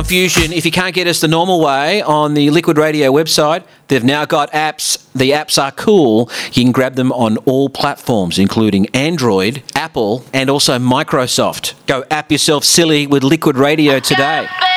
Confusion. If you can't get us the normal way on the Liquid Radio website, they've now got apps. The apps are cool. You can grab them on all platforms, including Android, Apple, and also Microsoft. Go app yourself silly with Liquid Radio today.